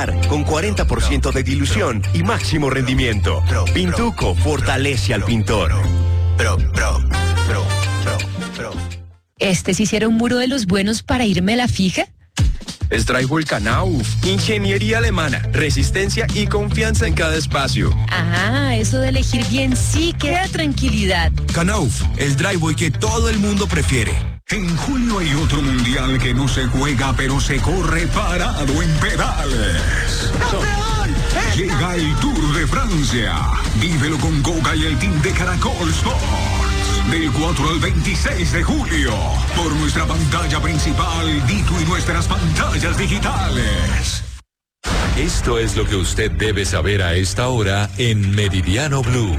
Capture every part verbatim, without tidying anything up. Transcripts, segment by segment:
manejar con cuarenta por ciento de dilución y máximo rendimiento. Pintuco fortalece al pintor. Pro, pro, pro, pro, pro. ¿Este sí hiciera un muro de los buenos para irme a la fija? Es Drywall Knauf, ingeniería alemana, resistencia y confianza en cada espacio. Ah, eso de elegir bien sí que da tranquilidad. Knauf, el drywall que todo el mundo prefiere. En junio hay otro mundial que no se juega, pero se corre parado en pedales. ¡Campeón! Llega el Tour de Francia. Vívelo con Goga y el team de Caracol Sports. Del cuatro al veintiséis de julio. Por nuestra pantalla principal, Dito y nuestras pantallas digitales. Esto es lo que usted debe saber a esta hora en Meridiano Blue.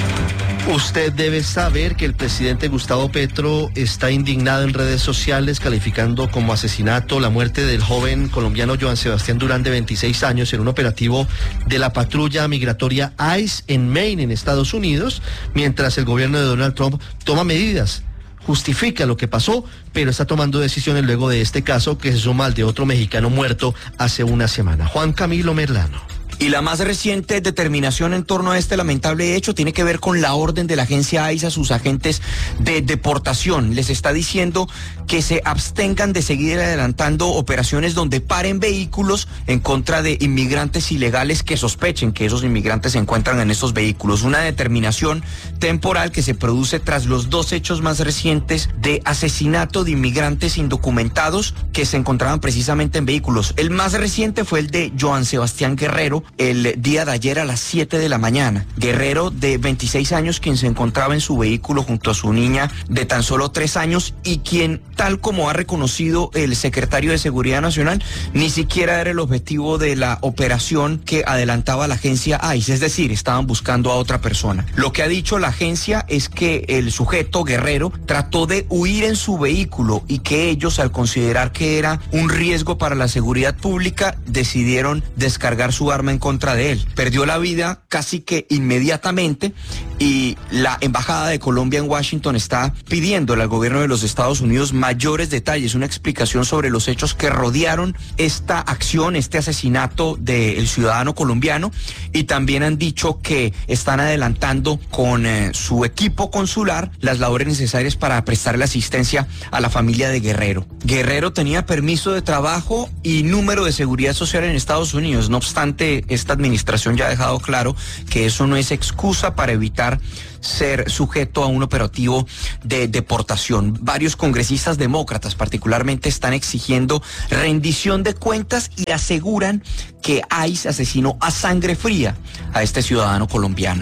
Usted debe saber que el presidente Gustavo Petro está indignado en redes sociales, calificando como asesinato la muerte del joven colombiano Joan Sebastián Durán, de veintiséis años, en un operativo de la patrulla migratoria ICE en Maine, en Estados Unidos, mientras el gobierno de Donald Trump toma medidas. Justifica lo que pasó, pero está tomando decisiones luego de este caso, que se suma al de otro mexicano muerto hace una semana. Juan Camilo Merlano. Y la más reciente determinación en torno a este lamentable hecho tiene que ver con la orden de la agencia ICE a sus agentes de deportación. Les está diciendo que se abstengan de seguir adelantando operaciones donde paren vehículos en contra de inmigrantes ilegales que sospechen que esos inmigrantes se encuentran en estos vehículos. Una determinación temporal que se produce tras los dos hechos más recientes de asesinato de inmigrantes indocumentados que se encontraban precisamente en vehículos. El más reciente fue el de Joan Sebastián Guerrero, el día de ayer a las siete de la mañana. Guerrero, de veintiséis años, quien se encontraba en su vehículo junto a su niña de tan solo tres años y quien, tal como ha reconocido el secretario de Seguridad Nacional, ni siquiera era el objetivo de la operación que adelantaba la agencia ICE, es decir, estaban buscando a otra persona. Lo que ha dicho la agencia es que el sujeto, Guerrero, trató de huir en su vehículo y que ellos, al considerar que era un riesgo para la seguridad pública, decidieron descargar su arma en contra de él. Perdió la vida casi que inmediatamente y la Embajada de Colombia en Washington está pidiéndole al gobierno de los Estados Unidos mayores detalles, una explicación sobre los hechos que rodearon esta acción, este asesinato del ciudadano colombiano, y también han dicho que están adelantando con eh, su equipo consular las labores necesarias para prestarle asistencia a la familia de Guerrero. Guerrero tenía permiso de trabajo y número de seguridad social en Estados Unidos. No obstante, esta administración ya ha dejado claro que eso no es excusa para evitar ser sujeto a un operativo de deportación. Varios congresistas demócratas particularmente están exigiendo rendición de cuentas y aseguran que ICE asesinó a sangre fría a este ciudadano colombiano.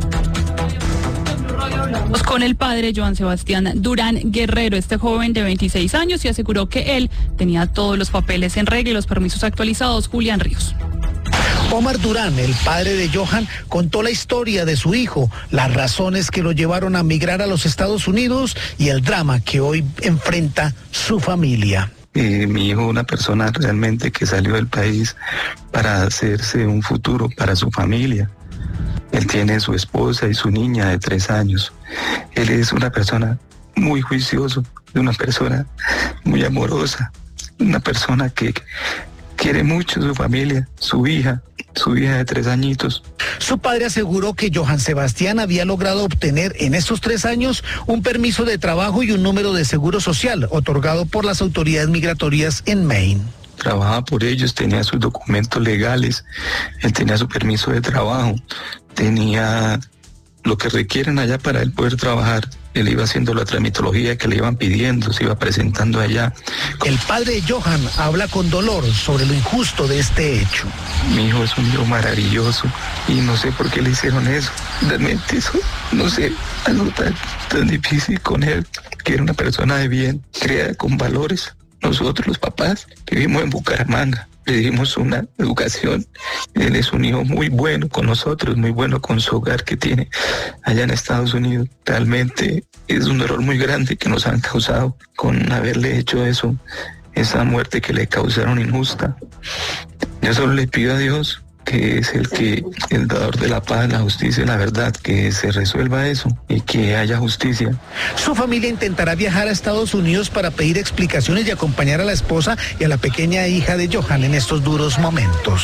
Con el padre Joan Sebastián Durán Guerrero, este joven de veintiséis años, y aseguró que él tenía todos los papeles en regla y los permisos actualizados. Julián Ríos. Omar Durán, el padre de Johan, contó la historia de su hijo, las razones que lo llevaron a migrar a los Estados Unidos y el drama que hoy enfrenta su familia. Eh, mi hijo, una persona realmente que salió del país para hacerse un futuro para su familia. Él tiene su esposa y su niña de tres años. Él es una persona muy juicioso, una persona muy amorosa, una persona que quiere mucho a su familia, su hija, su hija de tres añitos. Su padre aseguró que Johan Sebastián había logrado obtener en estos tres años un permiso de trabajo y un número de seguro social otorgado por las autoridades migratorias en Maine. Trabajaba por ellos, tenía sus documentos legales, él tenía su permiso de trabajo, tenía lo que requieren allá para él poder trabajar. Él iba haciendo la tramitología que le iban pidiendo, se iba presentando allá. El padre de Johan habla con dolor sobre lo injusto de este hecho. Mi hijo es un hijo maravilloso y no sé por qué le hicieron eso. Realmente eso, no sé, algo tan, tan difícil con él, que era una persona de bien, criada con valores. Nosotros los papás vivimos en Bucaramanga, le dimos una educación. Él es un hijo muy bueno con nosotros, muy bueno con su hogar que tiene allá en Estados Unidos. Realmente es un error muy grande que nos han causado con haberle hecho eso, esa muerte que le causaron injusta. Yo solo le pido a Dios que es el que, el dador de la paz, la justicia y la verdad, que se resuelva eso y que haya justicia. Su familia intentará viajar a Estados Unidos para pedir explicaciones y acompañar a la esposa y a la pequeña hija de Johan en estos duros momentos.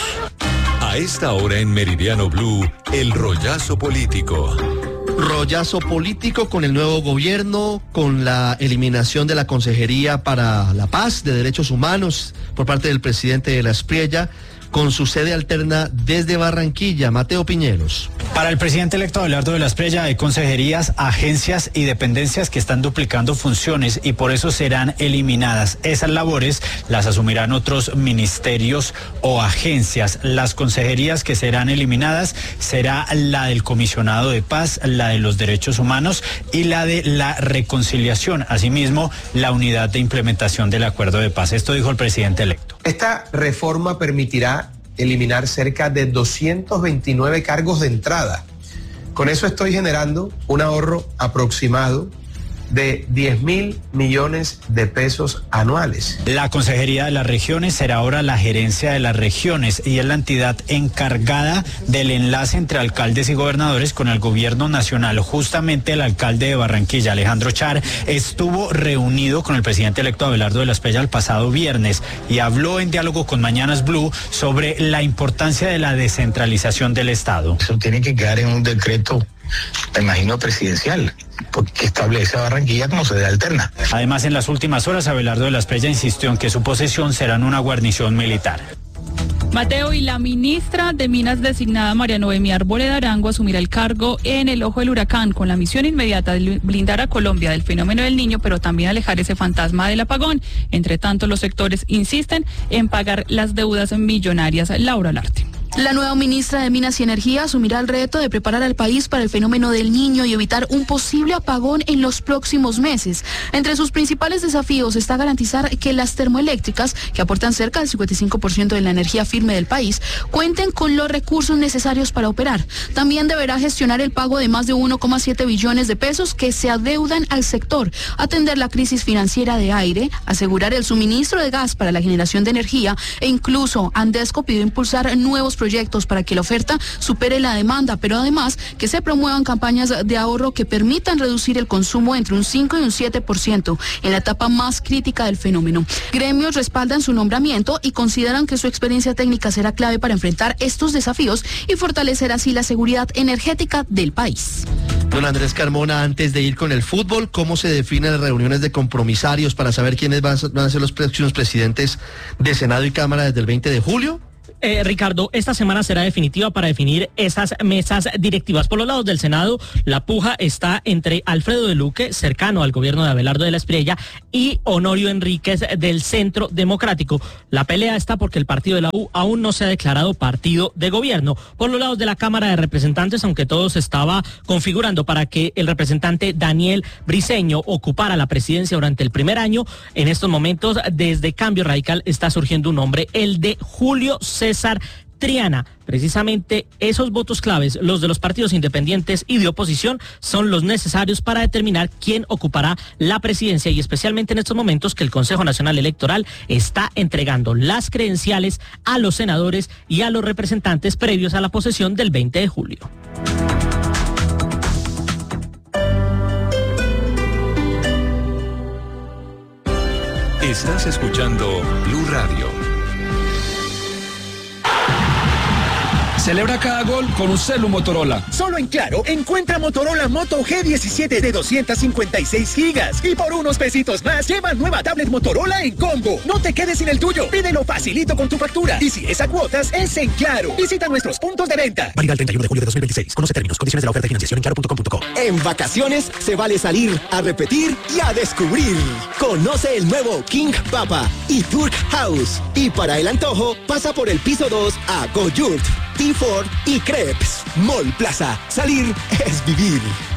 A esta hora en Meridiano Blue, el rollazo político. Rollazo político con el nuevo gobierno, con la eliminación de la Consejería para la Paz de Derechos Humanos por parte del presidente de la Espriella, con su sede alterna desde Barranquilla. Mateo Piñeros. Para el presidente electo Abelardo de la Espriella hay consejerías, agencias y dependencias que están duplicando funciones y por eso serán eliminadas. Esas labores las asumirán otros ministerios o agencias. Las consejerías que serán eliminadas será la del comisionado de paz, la de los derechos humanos y la de la reconciliación. Asimismo, la unidad de implementación del acuerdo de paz. Esto dijo el presidente electo. Esta reforma permitirá eliminar cerca de doscientos veintinueve cargos de entrada. Con eso estoy generando un ahorro aproximado de diez mil millones de pesos anuales. La Consejería de las Regiones será ahora la Gerencia de las Regiones y es la entidad encargada del enlace entre alcaldes y gobernadores con el gobierno nacional. Justamente el alcalde de Barranquilla, Alejandro Char, estuvo reunido con el presidente electo Abelardo de la Espriella el pasado viernes y habló en diálogo con Mañanas Blue sobre la importancia de la descentralización del Estado. Eso tiene que quedar en un decreto, me imagino, presidencial, porque establece a Barranquilla como sede alterna. Además, en las últimas horas, Abelardo de la Espriella insistió en que su posesión será en una guarnición militar. Mateo, y la ministra de Minas designada María Noemí Arboleda Arango asumirá el cargo en el ojo del huracán con la misión inmediata de blindar a Colombia del fenómeno del Niño, pero también alejar ese fantasma del apagón. Entre tanto, los sectores insisten en pagar las deudas millonarias. Laura Larte. La nueva ministra de Minas y Energía asumirá el reto de preparar al país para el fenómeno del Niño y evitar un posible apagón en los próximos meses. Entre sus principales desafíos está garantizar que las termoeléctricas, que aportan cerca del cincuenta y cinco por ciento de la energía firme del país, cuenten con los recursos necesarios para operar. También deberá gestionar el pago de más de uno coma siete billones de pesos que se adeudan al sector, atender la crisis financiera de aire, asegurar el suministro de gas para la generación de energía e incluso Andesco pidió impulsar nuevos proyectos proyectos para que la oferta supere la demanda, pero además que se promuevan campañas de ahorro que permitan reducir el consumo entre un cinco y un siete por ciento en la etapa más crítica del fenómeno. Gremios respaldan su nombramiento y consideran que su experiencia técnica será clave para enfrentar estos desafíos y fortalecer así la seguridad energética del país. Don Andrés Carmona, antes de ir con el fútbol, ¿cómo se definen las reuniones de compromisarios para saber quiénes van a ser los próximos presidentes de Senado y Cámara desde el veinte de julio? Eh, Ricardo, esta semana será definitiva para definir esas mesas directivas. Por los lados del Senado, la puja está entre Alfredo de Luque, cercano al gobierno de Abelardo de la Espriella, y Honorio Enríquez del Centro Democrático. La pelea está porque el partido de la U aún no se ha declarado partido de gobierno. Por los lados de la Cámara de Representantes, aunque todo se estaba configurando para que el representante Daniel Briceño ocupara la presidencia durante el primer año, en estos momentos desde Cambio Radical está surgiendo un nombre, el de Julio César Triana. Precisamente esos votos claves, los de los partidos independientes y de oposición, son los necesarios para determinar quién ocupará la presidencia, y especialmente en estos momentos que el Consejo Nacional Electoral está entregando las credenciales a los senadores y a los representantes previos a la posesión del veinte de julio. Estás escuchando Blue Radio. Celebra cada gol con un celu Motorola. Solo en Claro, encuentra Motorola Moto G diecisiete de doscientos cincuenta y seis gigas. Y por unos pesitos más, lleva nueva tablet Motorola en combo. No te quedes sin el tuyo. Pídelo facilito con tu factura. Y si es a cuotas, es en Claro. Visita nuestros puntos de venta. Válida el treinta y uno de julio de dos mil veintiséis. Conoce términos, condiciones de la oferta y financiación en claro punto com punto co. En vacaciones se vale salir a repetir y a descubrir. Conoce el nuevo King Papa y Turk House. Y para el antojo, pasa por el piso dos a Go Yurt, T cuatro y Crepes. Mall Plaza. Salir es vivir.